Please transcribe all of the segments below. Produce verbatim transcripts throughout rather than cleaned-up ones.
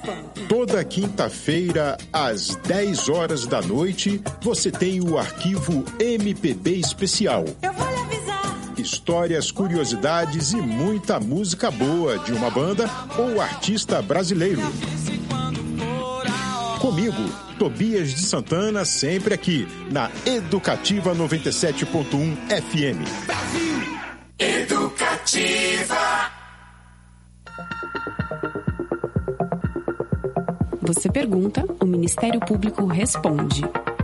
Toda quinta-feira, às dez horas da noite, você tem o arquivo M P B Especial. Eu vou lhe avisar. Histórias, curiosidades e muita música boa de uma banda ou artista brasileiro. Comigo, Tobias de Santana, sempre aqui, na Educativa noventa e sete ponto um F M. Educativa. Você pergunta, o Ministério Público responde.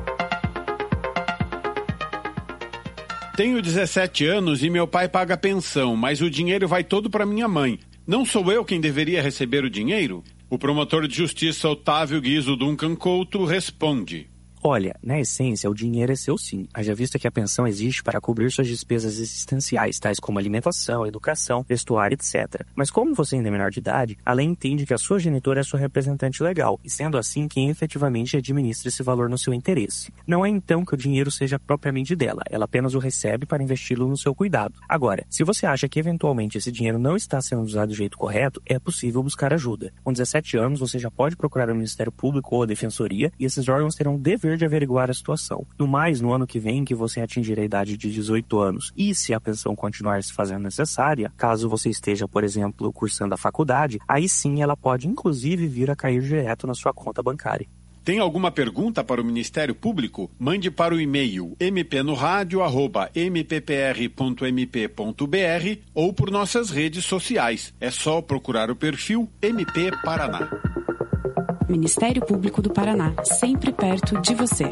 Tenho dezessete anos e meu pai paga pensão, mas o dinheiro vai todo para minha mãe. Não sou eu quem deveria receber o dinheiro? O promotor de justiça Otávio Guizo Duncan Couto responde. Olha, na essência, o dinheiro é seu sim, haja vista que a pensão existe para cobrir suas despesas existenciais, tais como alimentação, educação, vestuário, etcétera. Mas como você ainda é menor de idade, a lei entende que a sua genitora é sua representante legal, e sendo assim quem efetivamente administra esse valor no seu interesse. Não é então que o dinheiro seja propriamente dela, ela apenas o recebe para investi-lo no seu cuidado. Agora, se você acha que eventualmente esse dinheiro não está sendo usado do jeito correto, é possível buscar ajuda. Com dezessete anos, você já pode procurar o Ministério Público ou a Defensoria, e esses órgãos terão o dever de averiguar a situação. No mais, no ano que vem que você atingir a idade de dezoito anos e se a pensão continuar se fazendo necessária, caso você esteja, por exemplo, cursando a faculdade, aí sim ela pode inclusive vir a cair direto na sua conta bancária. Tem alguma pergunta para o Ministério Público? Mande para o e-mail m p no radio arroba m p p r ponto m p ponto b r ou por nossas redes sociais. É só procurar o perfil M P Paraná. Ministério Público do Paraná, sempre perto de você.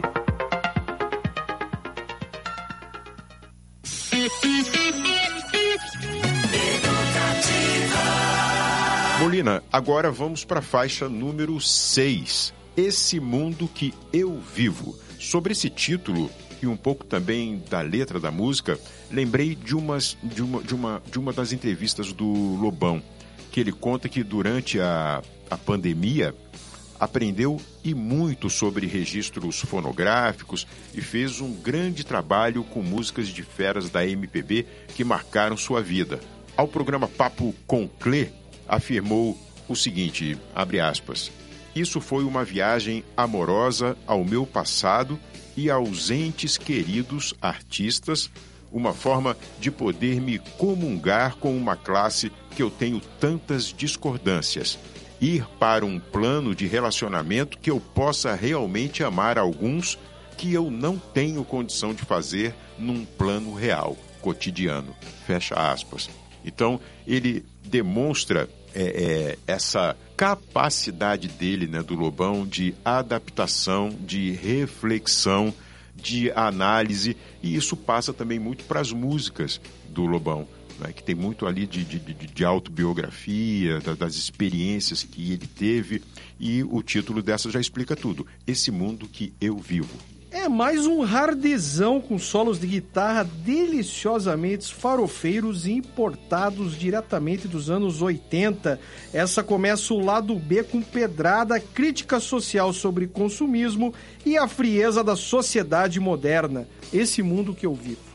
Molina, agora vamos para a faixa número seis. Esse Mundo que Eu Vivo. Sobre esse título e um pouco também da letra da música, lembrei de, umas, de, uma, de, uma, de uma das entrevistas do Lobão, que ele conta que durante a, a pandemia aprendeu e muito sobre registros fonográficos e fez um grande trabalho com músicas de feras da M P B que marcaram sua vida. Ao programa Papo com Clê, afirmou o seguinte, abre aspas, isso foi uma viagem amorosa ao meu passado e aos entes queridos artistas, uma forma de poder me comungar com uma classe que eu tenho tantas discordâncias. Ir para um plano de relacionamento que eu possa realmente amar alguns que eu não tenho condição de fazer num plano real, cotidiano. Fecha aspas. Então, ele demonstra é, é, essa capacidade dele, né, do Lobão, de adaptação, de reflexão, de análise, e isso passa também muito para as músicas do Lobão, né, que tem muito ali de, de, de autobiografia, da, das experiências que ele teve, e o título dessa já explica tudo. Esse Mundo que Eu Vivo. É mais um hardezão com solos de guitarra deliciosamente farofeiros e importados diretamente dos anos oitenta. Essa começa o lado B com pedrada, crítica social sobre consumismo e a frieza da sociedade moderna. Esse Mundo que Eu Vivo.